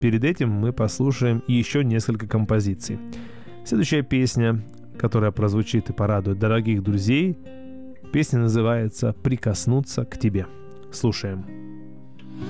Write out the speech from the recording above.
перед этим мы послушаем еще несколько композиций. Следующая песня, которая прозвучит и порадует дорогих друзей, песня называется «Прикоснуться к тебе». Слушаем.